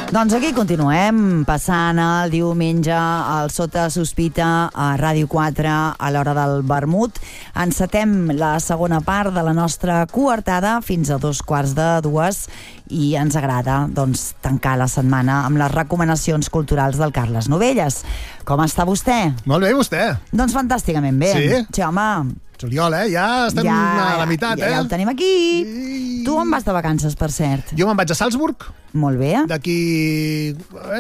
Doncs aquí continuem, passant el diumenge al Sota Sospita a Ràdio 4 a l'hora del vermut. Encetem la segona part de la nostra coartada fins a 2:15 i ens agrada doncs, tancar la setmana amb les recomanacions culturals del Carles Novelles. Com està vostè? Molt bé, vostè? Doncs fantàsticament bé. Sí? Sí, home. Juliol, ja estem a la meitat, Ja el tenim aquí. Tu on vas de vacances, per cert? Jo me'n vaig a Salzburg. Molt bé. D'aquí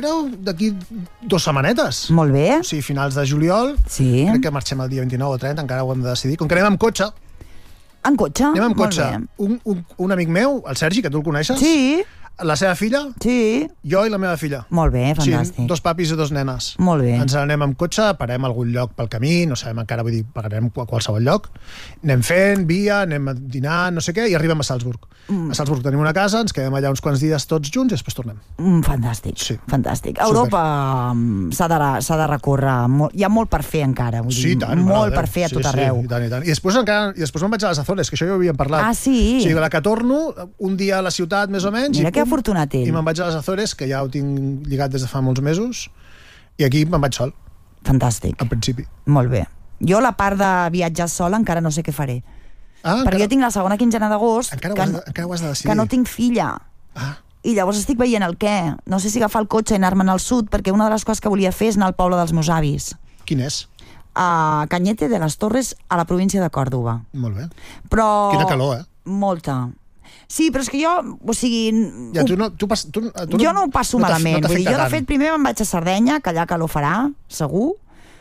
2 setmanetes. Molt bé. O sigui, finals de juliol. Sí. Crec que marxem el dia 29 o 30, encara ho hem de decidir. Com que anem amb cotxe. En cotxe? Anem amb Molt cotxe. bé. Un amic meu, el Sergi, que tu el coneixes. Sí. La seva filla. Sí. Jo i la meva filla. Molt bé, fantàstic. Sí, 2 papis i 2 nenes. Molt bé. Ens anem amb cotxe, parem a algun lloc pel camí, no sabem encara, vull dir, pagarem a qualsevol lloc. Anem fent, via, anem a dinar, no sé què, i arribem a Salzburg. A Salzburg tenim una casa, ens quedem allà uns quants dies tots junts i després tornem. Fantàstic, Sí. fantàstic. A Europa s'ha de recórrer, hi ha molt per fer encara, vull dir, Sí, tant. molt per fer a tot arreu. Sí, i tant, i tant. I després me'n vaig a les Azores, que això ja ho havíem parlat. Ah, sí? O sigui, la que torno, un dia a la ciutat, més o menys. Mira que afortunat ell. I me'n vaig a les Azores, que ja ho tinc lligat des de fa molts mesos, i aquí me'n vaig sol, Fantàstic, al principi. molt bé. Jo la part de viatjar sola encara no sé què faré. Ah, Perquè jo tinc la segona quinzena d'agost encara ho has de decidir. que no tinc filla. Ah, I llavors estic veient el què. No sé si agafar el cotxe i anar-me'n al sud, perquè una de les coses que volia fer és anar al poble dels meus avis. quin és? A Cañete de les Torres, a la província de Còrdova. Molt bé. Però... Quina calor, Molta. Sí, però és que jo, o sigui... Ja, tu no Jo no ho passo malament. Vull dir, jo, de tant. fet, primer me'n vaig a Sardenya, que allà calor farà, segur,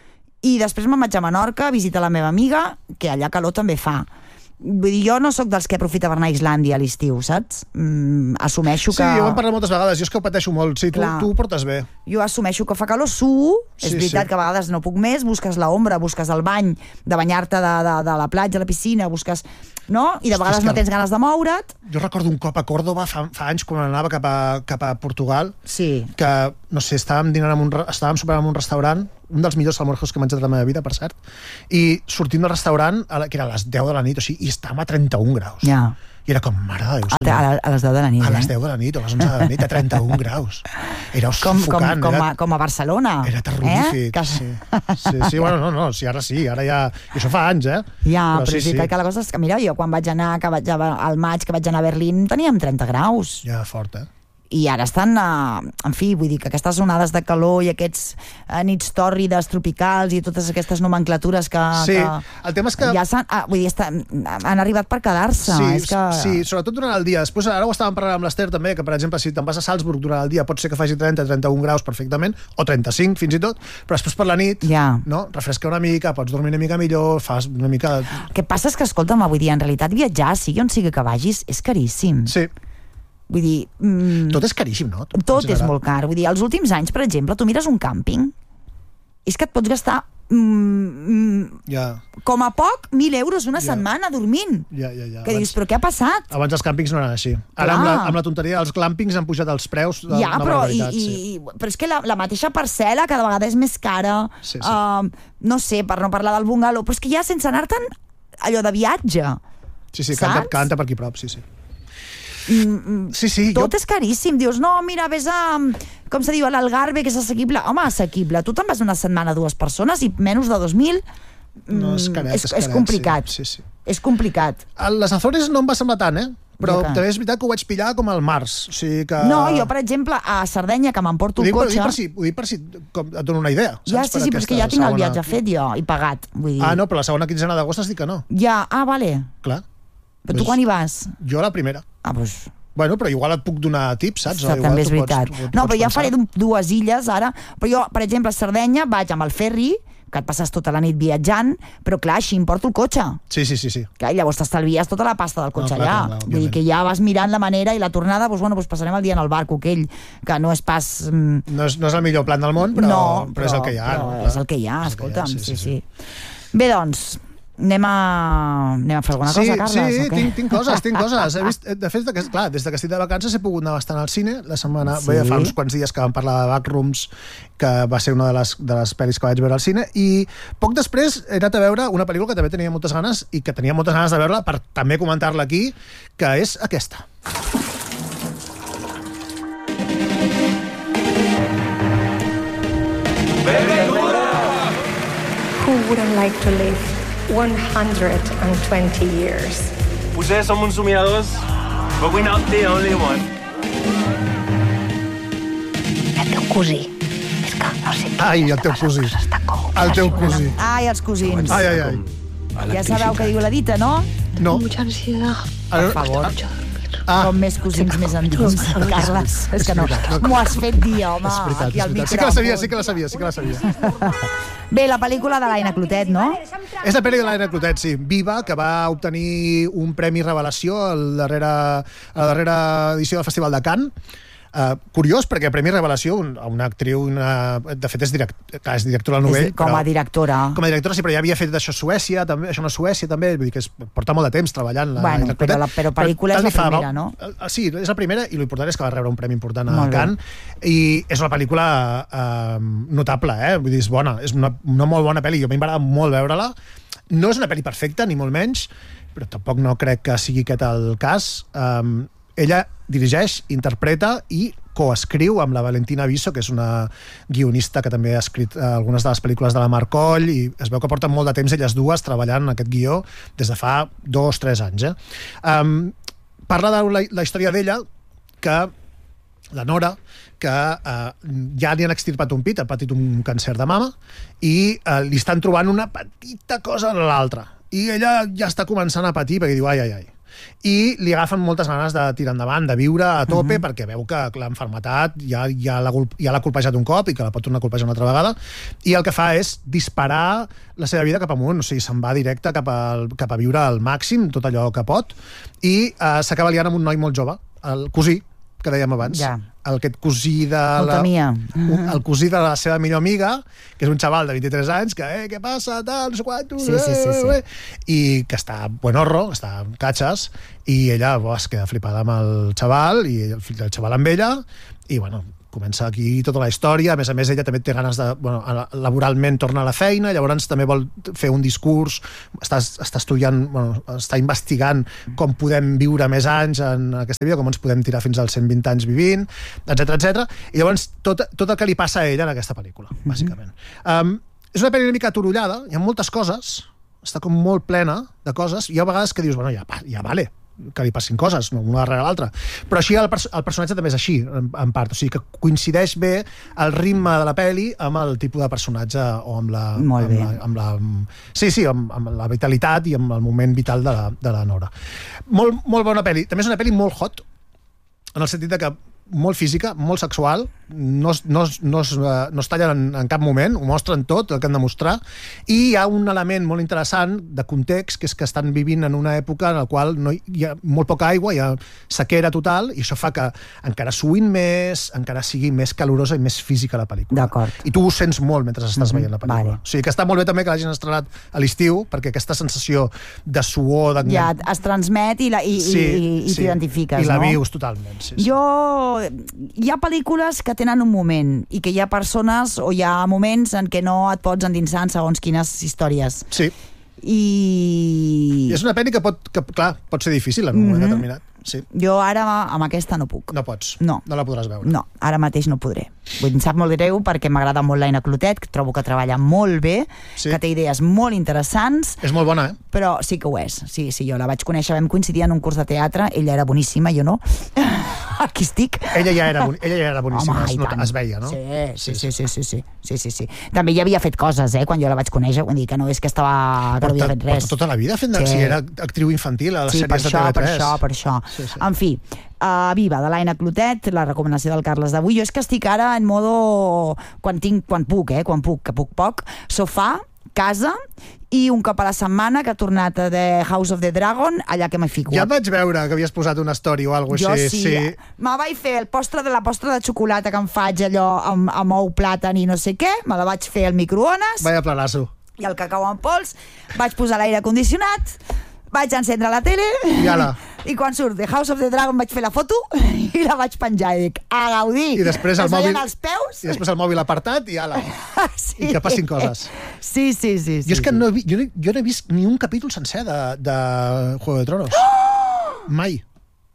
i després me'n vaig a Menorca a visitar la meva amiga, que allà calor també fa. Vull dir, jo no sóc dels que aprofita per anar a Islàndia a l'estiu, saps? Assumeixo que... Sí, ho hem parlat moltes vegades, jo és que ho pateixo molt. Sí, tu ho portes bé. Jo assumeixo que fa calor, és veritat que a vegades no puc més, busques l'ombra, busques el bany, de banyar-te de la platja, a la piscina, busques... No? I de vegades no tens ganes de moure't. Jo recordo un cop a Còrdova fa anys quan anava cap a Portugal, Sí. que, no sé, estàvem sopant en un restaurant, un dels millors almuerzos que he menjat a la meva vida, per cert, i sortint del restaurant, que era a les 10 de la nit, o sigui, i estàvem a 31 graus. Ja. I era com, mare de Déu, A les 10 de la nit, a les 10 de la nit o a les 11 de la nit, a 31 graus. Era sufocant. Com a Barcelona. Era terrorífic. Sí, bueno, no, sí, ara ja... I això fa anys, Ja, però és veritat que la cosa és que, mira, jo quan vaig anar, al maig, que vaig anar a Berlín, teníem 30 graus. Ja, fort, I ara estan, en fi, vull dir que aquestes onades de calor i aquests nits tòrrides tropicals i totes aquestes nomenclatures que... Sí, el tema és que... Ja vull dir, han arribat per quedar-se. Sí, sobretot durant el dia. Després, ara ho estàvem parlant amb l'Ester també, que per exemple, si te'n vas a Salzburg durant el dia pot ser que faci 30-31 graus perfectament, o 35 fins i tot, però després per la nit, no? Refresca una mica, pots dormir una mica millor, fas una mica... El que passa és que, escolta'm, vull dir, en realitat viatjar, sigui on sigui que vagis, és caríssim. Sí. Vull dir... Tot és caríssim, no? Tot és molt car. Vull dir, els últims anys, per exemple, tu mires un càmping, és que et pots gastar com a poc 1.000 euros una setmana dormint. Ja. Que dius, però què ha passat? Abans els càmpings no eren així. Ara amb la tonteria dels clàmpings han pujat els preus de la barbaritat. Però és que la mateixa parcel·la cada vegada és més cara. No sé, per no parlar del bungalow, però és que ja sense anar-te'n allò de viatge. Sí, canta per aquí prop, sí. Tot és caríssim. Dius, no, mira, vés a... Com se diu, a l'Algarve, que és assequible. Home, assequible. Tu te'n vas una setmana a 2 persones i menys de 2.000... No, és caret, és complicat. Sí. És complicat. A les Azores no em va semblar tant, però també és veritat que ho vaig pillar com al març. O sigui que... No, jo, per exemple, a Sardenya, que m'emporto el cotxe... Ho dic per si et dono una idea. Ja, sí, però és que ja tinc el viatge fet jo i pagat. Vull dir... Ah, no, però la segona quinzena d'agost has dit que no. Ja, vale. Clar. Però tu quan hi vas? Jo la primera. Doncs... Bueno, però igual et puc donar tips, saps? També és veritat. No, però ja faré 2 illes ara. Però jo, per exemple, a Sardenya vaig amb el ferri, que et passes tota la nit viatjant, però clar, així em porto el cotxe. Sí. Clar, llavors t'estalvies tota la pasta del cotxe allà. Vull dir que ja vas mirant la manera i la tornada, doncs passarem el dia en el barco aquell, que no és pas... No és el millor plan del món, però és el que hi ha. És el que hi ha, escolta'm, sí. Bé, doncs... Anem a fer alguna cosa, Carles? Sí, tinc coses. He vist, de fet, clar, des que estic de vacances he pogut anar bastant al cine. La setmana, fa uns quants dies que vam parlar de Backrooms, que va ser una de les pel·lis que vaig veure al cine, i poc després he anat a veure una pel·lícula que també tenia moltes ganes, i que tenia moltes ganes de veure-la per també comentar-la aquí, que és aquesta. wouldn't like to live 120 years. Potser som uns somiadors, but we're not the only one. El teu cosí. És que no sé... Ai, el teu cosí. El teu cosí. Ai, els cosins. Ai. Ja sabeu què diu la dita, no? No. Mucha ansiedad. Per favor. Com més cosins més endins, Carles. És que no. M'ho has fet dir, home. És veritat, aquí al és veritat. Sí que la sabia. Bé, la pel·lícula de l'Aina Clotet, no? És la pel·li de l'Aina Clotet, sí. Viva, que va obtenir un premi Revelació a la darrera edició del Festival de Cannes. Curiós, perquè Premi Revelació, una actriu, de fet és directora del Novell. Com a directora. Com a directora, sí, però ja havia fet això a Suècia, també, això no a Suècia, també, vull dir que porta molt de temps treballant. Bueno, però pel·lícula és la primera, no? Sí, és la primera, i l'important és que va rebre un premi important a Cannes, i és una pel·lícula notable, vull dir, és bona, és una molt bona pel·li, jo m'ha agradat molt veure-la. No és una pel·li perfecta, ni molt menys, però tampoc no crec que sigui aquest el cas. Ella dirigeix, interpreta i coescriu amb la Valentina Viso, que és una guionista que també ha escrit algunes de les pel·lícules de la Mar Coll, i es veu que porten molt de temps elles dues treballant en aquest guió des de fa 2-3 anys. Parla de la història d'ella, que la Nora, que ja li han extirpat un pit, ha patit un càncer de mama, i li estan trobant una petita cosa a l'altra. I ella ja està començant a patir, perquè diu, ai. I li agafen moltes ganes de tirar endavant, de viure a tope, perquè veu que l'enfermetat ja l'ha colpejat un cop i que la pot tornar a colpejar una altra vegada, i el que fa és disparar la seva vida cap amunt, o sigui, se'n va directe cap a viure al màxim, tot allò que pot, i s'acaba liant amb un noi molt jove, el cosí, que dèiem abans. Ja. Aquest cosí de el cosí de la seva millor amiga, que és un xaval de 23 anys, que, què passa, tal, no sé quantos, sí. I que està buenorro, està en catxes, i ella es queda flipada amb el xaval, i el fill del xaval amb ella, i bueno, comença aquí tota la història. A més, ella també té ganes de... laboralment torna a la feina, llavors també vol fer un discurs, està estudiant, està investigant com podem viure més anys en aquesta vida, com ens podem tirar fins als 120 anys vivint, etc. I llavors tot el que li passa a ella en aquesta pel·lícula, bàsicament. És una pel·lícula una mica aturullada, hi ha moltes coses, està com molt plena de coses, i hi ha vegades que dius, ja vale, que li passin coses, una darrere l'altra. Però així el personatge també és així, en part. O sigui, que coincideix bé el ritme de la pel·li amb el tipus de personatge o amb la... Molt bé. amb la vitalitat i amb el moment vital de la Nora. Molt bona pel·li. També és una pel·li molt hot, en el sentit que molt física, molt sexual, no es tallen en cap moment, ho mostren tot, el que han de mostrar, i hi ha un element molt interessant de context, que és que estan vivint en una època en la qual hi ha molt poca aigua, hi ha sequera total, i això fa que encara suïn més, encara sigui més calorosa i més física la pel·lícula. D'acord. I tu ho sents molt mentre estàs veient la pel·lícula. Vale. O sigui que està molt bé també que l'hagin estrenat a l'estiu, perquè aquesta sensació de suor... Ja es transmet i t'identifiques, no? I la vius totalment, sí. Hi ha pel·lícules que tenen un moment i que hi ha persones o hi ha moments en què no et pots endinsar en segons quines històries. Sí. I és una pel·li que pot ser difícil en un moment determinat. Sí. Jo ara amb aquesta no puc. No pots? No la podràs veure? No, ara mateix no podré. Em sap molt greu perquè m'agrada molt l'Aina Clotet, que trobo que treballa molt bé, que té idees molt interessants. És molt bona, Però sí que ho és. Sí, jo la vaig conèixer, vam coincidir en un curs de teatre, ella era boníssima, jo no. Aquí estic. Ella ja era boníssima, home, es veia, no? Sí. També ja havia fet coses, quan jo la vaig conèixer, vull dir que no és que estava... que no havia fet res. Porta tota la vida fent si era actriu infantil a les sèries de TV3. Per això. En fi, Viva, de l'Aina Clotet, la recomanació del Carles d'avui. Jo és que estic ara en modo... Quan puc, que puc poc, sofà, casa, i un cop a la setmana que ha tornat a The House of the Dragon, allà que m'hi fico. Ja et vaig veure que havies posat una story o alguna cosa així. Jo sí. Me vaig fer la postre de xocolata que em faig allò amb ou, plàtan i no sé què, me la vaig fer al microones. Vaya planazo. I el cacau en pols, vaig posar l'aire condicionat, vaig encendre la tele i quan surt The House of the Dragon vaig fer la foto i la vaig penjar i dic, a gaudir. I després el mòbil, els peus. I després el mòbil apartat i ala. I que passin coses. Sí. Jo és que no he vist ni un capítol sencer de Juego de Tronos. Mai.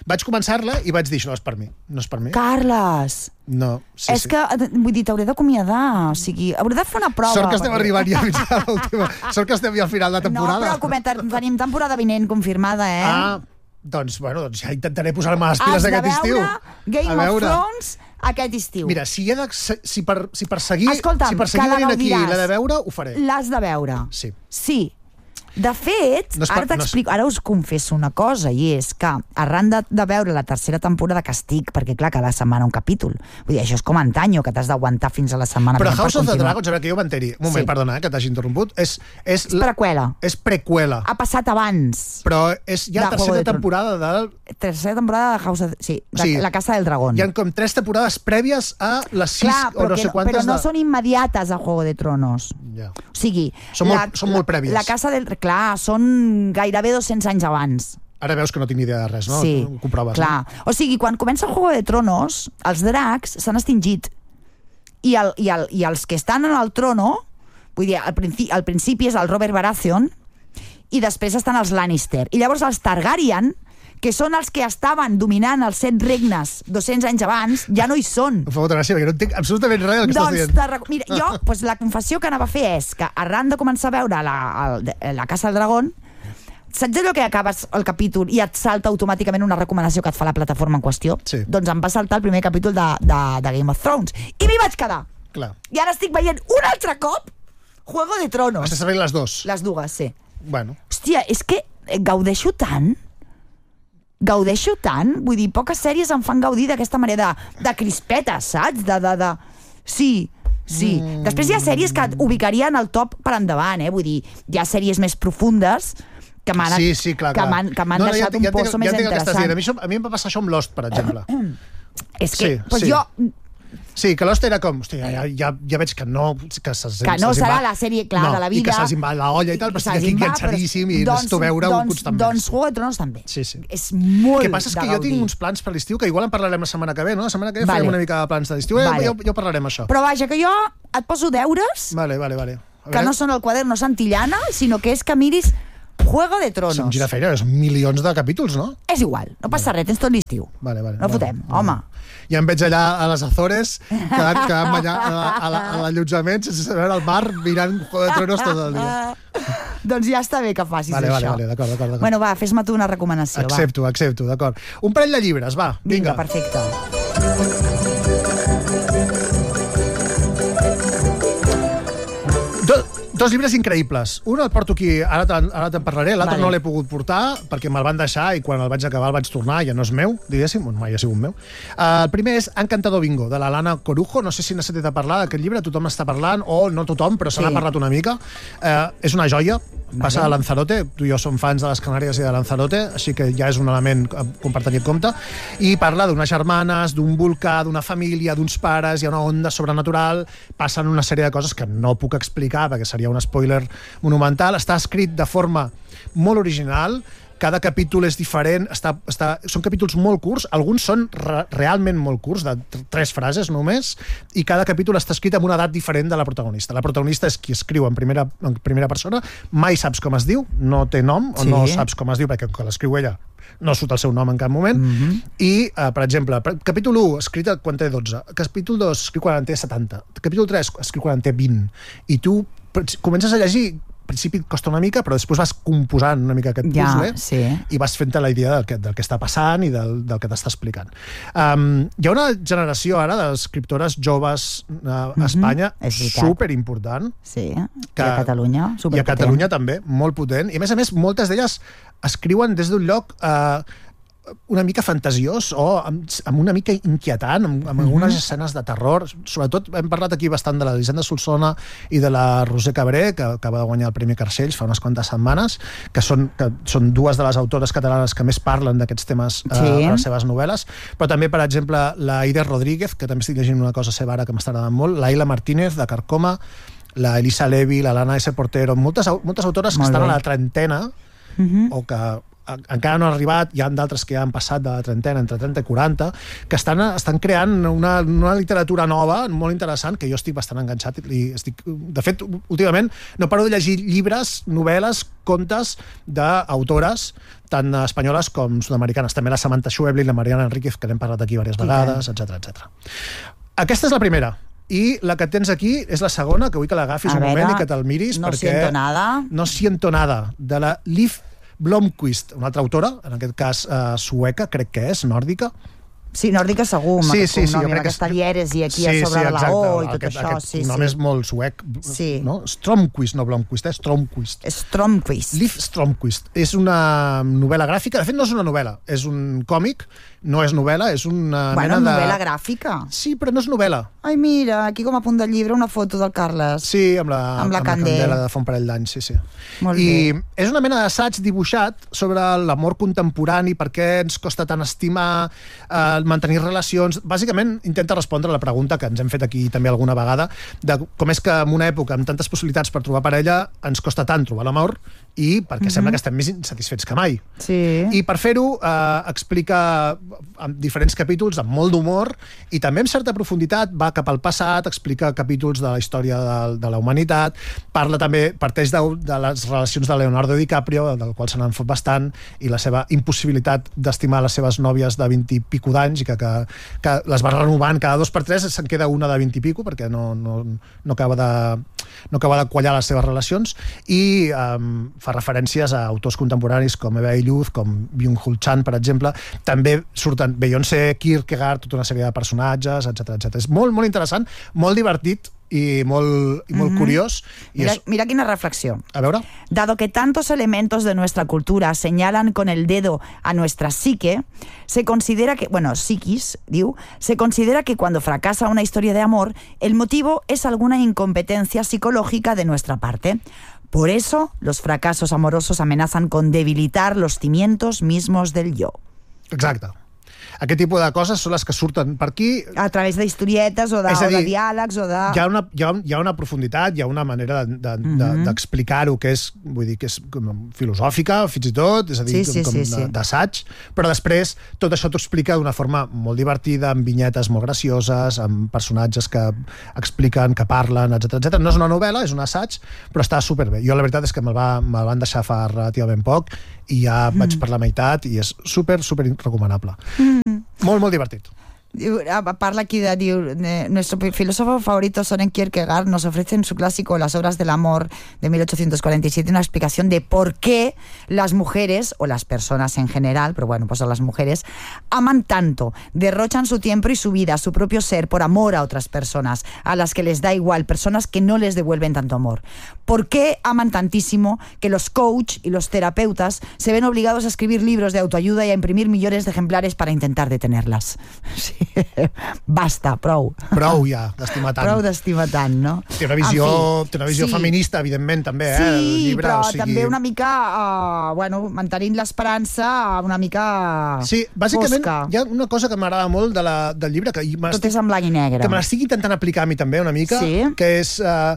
Vaig començar-la i vaig dir, no és per mi. No és per mi. Carles! No, sí, És que, vull dir, t'hauré d'acomiadar. O sigui, hauré de fer una prova. Sort que estem arribant ja fins a l'última. Sort que estem ja al final de temporada. No, però tenim temporada vinent confirmada, Doncs ja intentaré posar-me les piles d'aquest estiu. Has de veure Game of Thrones aquest estiu. Mira, si per seguir Escolta'm, venint aquí i l'he de veure, ho faré. L'has de veure. Sí. De fet, ara us confesso una cosa, i és que arran de veure la tercera temporada que estic, perquè clar, cada setmana un capítol, vull dir, això és com antanyo, que t'has d'aguantar fins a la setmana. Però House of the Dragons, a veure, que jo m'enteri. Un moment, perdona, que t'hagi interromput. És preqüela. És preqüela. Ha passat abans. Però és ja tercera temporada de... Tercera temporada de House of... Sí, La Casa del Dragón. Hi ha com 3 temporades prèvies a les 6 o no sé quantes... Però no són immediates a Juego de Tronos. O sigui... Són molt prèvies. La Casa del... Clar, són gairebé 200 anys abans. Ara veus que no tinc ni idea de res, no? Sí, ho comproves, clar. O sigui, quan comença el Juego de Tronos, els dracs s'han extingit. I els que estan en el trono, vull dir, al principi és el Robert Baratheon, i després estan els Lannister. I llavors els Targaryen, que són els que estaven dominant els 7 regnes 200 anys abans, ja no hi són. Em fa molta gràcia, perquè no entenc absolutament res del que estàs dient. Mira, jo, la confessió que anava a fer és que arran de començar a veure la Casa del Dragón, saps allò que acabes el capítol i et salta automàticament una recomanació que et fa la plataforma en qüestió? Sí. Doncs em va saltar el primer capítol de Game of Thrones. I m'hi vaig quedar. Clar. I ara estic veient un altre cop Juego de Tronos. Estàs veient les dues? Les dues, sí. Bueno. Hòstia, és que gaudeixo tant, vull dir, poques sèries em fan gaudir d'aquesta manera de crispetes, saps? Sí. Després hi ha sèries que ubicarien el top per endavant, vull dir, hi ha sèries més profundes que m'han deixat un pozo més interessant. A mi em va passar això amb Lost, per exemple. És que, jo... Sí, que Lost era com, hòstia, ja veig que no... Que no serà la sèrie clara de la vida. I que se'ls va la olla i tal, però estic aquí enganxadíssim i necessito veure-ho constantment. Doncs Juego de Tronos també. Sí. És molt de gaudir. El que passa és que jo tinc uns plans per l'estiu, que igual en parlarem la setmana que ve, no? La setmana que ve farem una mica de plans de l'estiu, ja parlarem això. Però vaja, que jo et poso deures Vale. que no són el quaderno Santillana, sinó que és que miris Juego de Tronos. Som gira feina, són milions de capítols, no? És igual, no passa res, tens tot l'estiu. No fotem, home. Ja em veig allà a les Azores, quedant allà a l'allotjament, sense saber el mar, mirant Juego de Tronos tot el dia. Doncs ja està bé que facis això. Vale, d'acord. Bueno, va, fes-me tu una recomanació. Accepto, d'acord. Un parell de llibres, va, vinga. Perfecte. Dos llibres increïbles. Un el porto aquí, ara te'n parlaré, l'altre no l'he pogut portar perquè me'l van deixar i quan el vaig acabar el vaig tornar, ja no és meu, diguéssim, mai ha sigut meu. El primer és Encantador Bingo, de la Lana Corujo. No sé si n'has sentit a parlar d'aquest llibre, tothom n'està parlant, o no tothom, però se n'ha parlat una mica. És una joia, passa a Lanzarote, tu i jo som fans de les Canàries i de Lanzarote, així que ja és un element com per tenir en compte, i parla d'unes germanes, d'un volcà, d'una família, d'uns pares, hi ha una onda sobrenatural, passen una sèrie de coses que no puc explicar perquè seria un spoiler monumental. Està escrit de forma molt original, cada capítol és diferent, són capítols molt curts, alguns són realment molt curts, de 3 frases només, i cada capítol està escrit amb una edat diferent de la protagonista. La protagonista és qui escriu en primera persona, mai saps com es diu, no té nom, o no saps com es diu, perquè quan l'escriu ella no surt el seu nom en cap moment, i, per exemple, capítol 1 escrit quan té 12, capítol 2 escrit quan en té 70, capítol 3 escrit quan en té 20, i tu comences a llegir, al principi et costa una mica, però després vas composant una mica aquest puzzle i vas fent-te la idea del que està passant i del que t'està explicant. Hi ha una generació ara d'escriptores joves a Espanya superimportant. Sí, i a Catalunya superpotent. I a Catalunya també, molt potent. I a més, moltes d'elles escriuen des d'un lloc una mica fantasiós o amb una mica inquietant, amb algunes escenes de terror. Sobretot hem parlat aquí bastant de l'Elisenda Solsona i de la Roser Cabré, que acaba de guanyar el Premi Carcells fa unes quantes setmanes, que són dues de les autores catalanes que més parlen d'aquests temes a les seves novel·les, però també, per exemple, la Aida Rodríguez, que també estic llegint una cosa seva ara que m'està agradant molt, la Ila Martínez, de Carcoma, la Elisa Levi, la Lana S. Portero, moltes autores que estan a la trentena o que encara no han arribat, hi ha d'altres que ja han passat de la trentena, entre 30 i 40, que estan creant una literatura nova, molt interessant, que jo estic bastant enganxat. De fet, últimament no paro de llegir llibres, novel·les, contes d'autores, tant espanyoles com sud-americanes. També la Samantha Schweblin, la Mariana Enríquez, que n'hem parlat aquí diverses vegades, etc. Aquesta és la primera. I la que tens aquí és la segona, que vull que l'agafis un moment i que te'l miris. No siento nada. No siento nada, de la Liv Blomqvist, una altra autora, en aquest cas sueca, crec que és, nòrdica. Sí, nòrdica segur, amb aquest cognom, amb aquesta Lieres i aquí a sobre de la O i tot això. Aquest nom és molt suec. No? Stromquist, no Blomqvist, Stromquist. Stromquist. Liv Stromquist. És una novel·la gràfica. De fet, no és una novel·la, és un còmic. No és novel·la, és una mena de... novel·la gràfica. Sí, però no és novel·la. Ai, mira, aquí com a punt del llibre una foto del Carles. Sí, amb la Candela de fa un parell d'anys, sí. Molt bé. I és una mena d'assaig dibuixat sobre l'amor contemporani, per què ens costa tant estimar, mantenir relacions. Bàsicament intenta respondre a la pregunta que ens hem fet aquí també alguna vegada, de com és que en una època amb tantes possibilitats per trobar parella ens costa tant trobar l'amor i perquè sembla que estem més insatisfets que mai. Sí. I per fer-ho explica en diferents capítols amb molt d'humor i també amb certa profunditat, va cap al passat, explica capítols de la història de la humanitat, parla també, parteix de les relacions de Leonardo DiCaprio, del qual se n'han fot bastant, i la seva impossibilitat d'estimar les seves nòvies de 20 i pico d'anys i que les va renovant cada 2 per 3, se'n queda una de 20 i pico perquè no acaba de quallar les seves relacions, i fa referències a autors contemporanis com Eva Illouz, com Byung-Chul Chan, per exemple. També surten Beyoncé, Kierkegaard, tota una sèrie de personatges, etc. És molt, molt interessant, molt divertit y muy curioso. Mira quina reflexión. A ver. Dado que tantos elementos de nuestra cultura señalan con el dedo a nuestra psique, se considera que, psiquis, diu, se considera que cuando fracasa una historia de amor, el motivo es alguna incompetencia psicológica de nuestra parte. Por eso, los fracasos amorosos amenazan con debilitar los cimientos mismos del yo. Exacte. Aquest tipus de coses són les que surten per aquí. A través d'historietes o de diàlegs o de... Hi ha una profunditat, hi ha una manera d'explicar-ho que és, vull dir, que és filosòfica, fins i tot, és a dir, d'assaig, però després tot això t'ho explica d'una forma molt divertida, amb vinyetes molt gracioses, amb personatges que expliquen, que parlen, etc. No és una novel·la, és un assaig, però està superbé. Jo la veritat és que me'l van deixar fa relativament poc i ja vaig per la meitat i és super recomanable. Molt, molt divertit. Parla aquí nuestro filósofo favorito Søren Kierkegaard nos ofrece en su clásico Las obras del amor de 1847 una explicación de por qué las mujeres, o las personas en general, pero pues a las mujeres, aman tanto, derrochan su tiempo y su vida, su propio ser, por amor a otras personas, a las que les da igual, personas que no les devuelven tanto amor. ¿Por qué aman tantísimo que los coach y los terapeutas se ven obligados a escribir libros de autoayuda y a imprimir millones de ejemplares para intentar detenerlas? Sí. Basta, prou ja, d'estimar tant. Prou d'estimar tant, no? Té una visió feminista, evidentment, també, el llibre. Sí, però també una mica, mantenint l'esperança una mica sí, bàsicament, fosca. Hi ha una cosa que m'agrada molt del llibre, que tot és en blanc i negre. Que me l'estic intentant aplicar a mi també una mica, que és...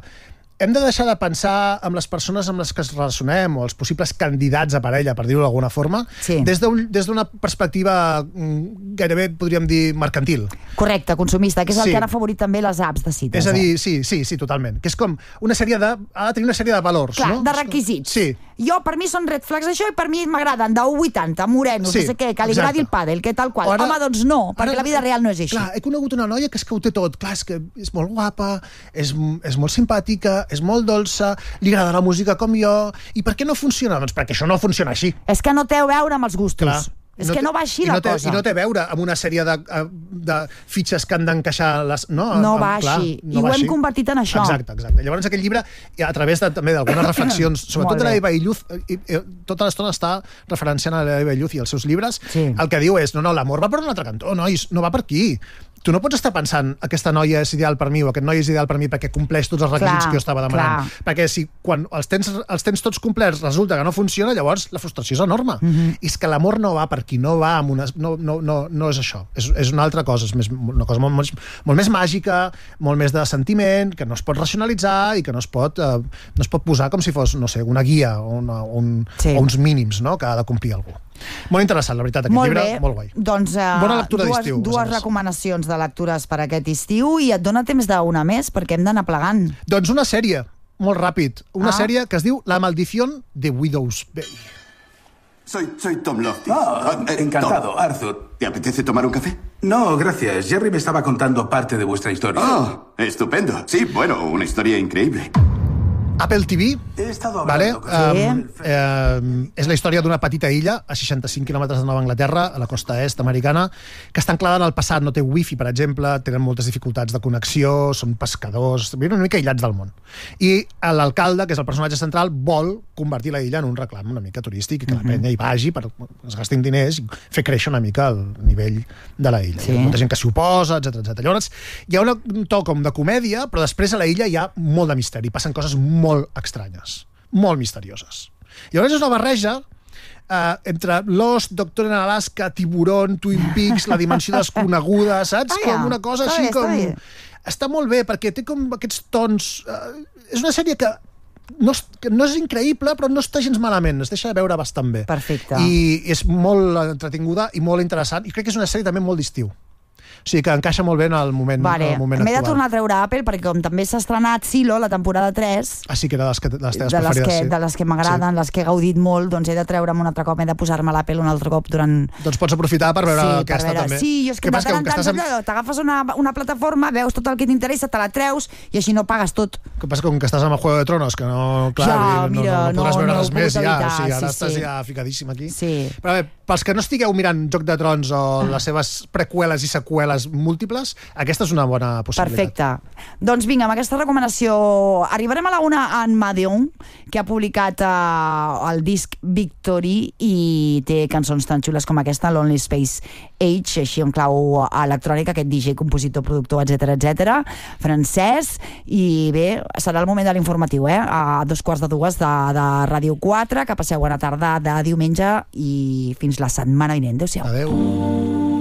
hem de deixar de pensar en les persones amb les que ens relacionem o els possibles candidats a parella, per dir-ho d'alguna forma, des d'una perspectiva gairebé, podríem dir, mercantil. Correcte, consumista, que és el que han afavorit també les apps de cites. És a dir, sí, totalment. Que és com ha de tenir una sèrie de valors. Clar, no? De requisits. Sí. Jo, per mi són red flags això i per mi m'agraden de 1,80, morenos, no sé què, que li agradi el pàdel, que tal qual. Home, doncs no, perquè la vida real no és així. Clar, he conegut una noia que és que ho té tot. Clar, és que és molt guapa, és molt simpàtica, és molt dolça, li agrada la música com jo, i per què no funciona? Doncs perquè això no funciona així. És que no té a veure amb els gustos. Clar. És que no va així la cosa. I no té a veure amb una sèrie de fitxes que han d'encaixar... No va així. I ho hem convertit en això. Exacte. Llavors aquest llibre, a través també d'algunes reflexions, sobretot de l'Eva Illouz, tota l'estona està referenciant a l'Eva Illouz i els seus llibres, el que diu és, no, l'amor va per un altre cantó, nois, no va per aquí. tu no pots estar pensant aquesta noia és ideal per mi o aquest noi és ideal per mi perquè compleix tots els requisits que jo estava demanant. Perquè si quan els tens tots complerts resulta que no funciona, llavors la frustració és enorme. I és que l'amor no va per aquí, no va amb una... No és això. És una altra cosa, és una cosa molt més màgica, molt més de sentiment, que no es pot racionalitzar i que no es pot posar com si fos, no sé, una guia o uns mínims, no?, que ha de complir algú. Molt interessant, la veritat, aquest llibre, molt guai. Doncs bona lectura d'estiu. Dues recomanacions de lectures per aquest estiu i et dona temps d'una més perquè hem d'anar plegant. Doncs una sèrie, molt ràpid. Una sèrie que es diu La maldición de Widow's Bay. Soy Tom Lofty. Encantado, Tom. Arthur. ¿Te apetece tomar un café? No, gracias. Jerry me estaba contando parte de vuestra historia. Oh, estupendo. Sí, bueno, una historia increíble. Apple TV, He estado hablando és la història d'una petita illa a 65 quilòmetres de Nova Anglaterra, a la costa est americana, que està anclada en el passat, no té wifi, per exemple, tenen moltes dificultats de connexió, són pescadors, viuen una mica aïllats del món. I l'alcalde, que és el personatge central, vol convertir la illa en un reclam una mica turístic i que la penya hi vagi, es gastin diners i fer créixer una mica el nivell de la illa. Hi ha molta gent que s'hi oposa, etc. Llavors, hi ha un to com de comèdia, però després a la illa hi ha molt de misteri, passen coses molt estranyes, molt misterioses. Llavors és una barreja entre Lost, Doctor en Alaska, Tiburón, Twin Peaks, La dimensió desconeguda, saps? Com una cosa així com... Està molt bé, perquè té com aquests tons... És una sèrie que no és increïble, però no està gens malament, es deixa veure bastant bé. Perfecte. I és molt entretinguda i molt interessant, i crec que és una sèrie també molt d'estiu. O sigui que encaixa molt bé en el moment actual. M'he de tornar a treure Apple perquè com també s'ha estrenat Silo, la temporada 3... Ah, sí, que era de les teves preferides. De les que m'agraden, les que he gaudit molt, doncs he de treure'm un altre cop, he de posar-me l'Apple un altre cop durant... Doncs pots aprofitar per veure aquesta també. Sí, és que t'agafes una plataforma, veus tot el que t'interessa, te la treus i així no pagues tot. Que passa com que estàs amb el Juego de Tronos, que no podràs veure res més ja, o sigui, ara estàs ja ficadíssim aquí. Però bé, pels que no estigueu mirant Joc de Trons o les seves preqüeles i seqüeles múltiples, aquesta és una bona possibilitat. Perfecte. Doncs vinga, amb aquesta recomanació arribarem a la una en Madeon, que ha publicat el disc Victory i té cançons tan xules com aquesta, Lonely Space Age, així en clau electrònica, aquest DJ, compositor, productor, etc, francès, i bé, serà el moment de l'informatiu, a 2:15 de Ràdio 4, que passeu bona tarda de diumenge i fins la setmana vinent. Adéu-siau. Adéu.